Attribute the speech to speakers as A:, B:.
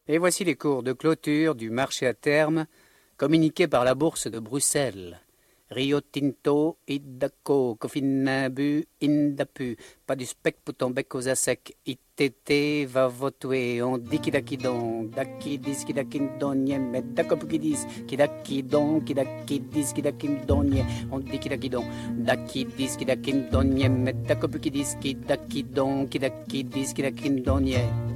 A: Et voici les cours de clôture du marché à terme communiqués par la bourse de Bruxelles. Rio Tinto, Iddaco, Cofinabu, Indapu, pas du spec pour ton bec aux asec, ITT va voter, on dit kidakidon, daki dis kidakindonye, mais d'accord qui disent kidakidon, kidakidis kidakindonye, on dit kidakidon, daki dis kidakindonye, mais d'accord qui disent kidakidon, kidakidis kidakindonye.